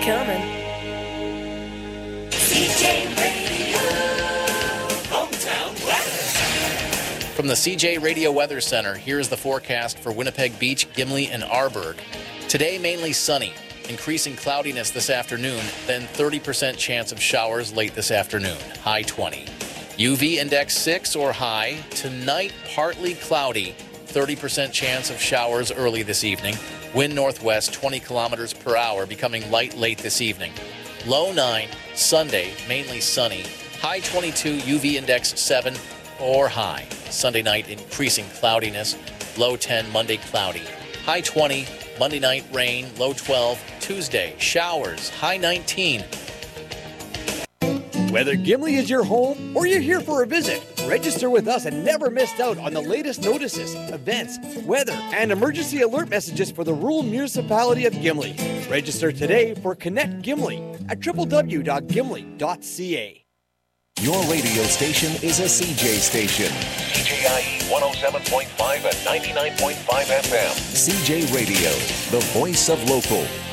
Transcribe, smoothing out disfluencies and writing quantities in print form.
coming. CJ Radio, hometown weather. From the CJ Radio Weather Center, here's the forecast for Winnipeg Beach, Gimli, and Arborg. Today, mainly sunny. Increasing cloudiness this afternoon, then 30% chance of showers late this afternoon, high 20. UV index 6 or high. Tonight, partly cloudy, 30% chance of showers early this evening. Wind northwest 20 kilometers per hour, becoming light late this evening. Low 9, Sunday, mainly sunny. High 22, UV index 7 or high. Sunday night, increasing cloudiness. Low 10, Monday, cloudy. High 20, Monday night, rain. Low 12, Tuesday, showers. High 19. Whether Gimli is your home or you're here for a visit, register with us and never miss out on the latest notices, events, weather, and emergency alert messages for the rural municipality of Gimli. Register today for Connect Gimli at www.gimli.ca. Your radio station is a CJ station. CJIE 107.5 and 99.5 FM. CJ Radio, the voice of local.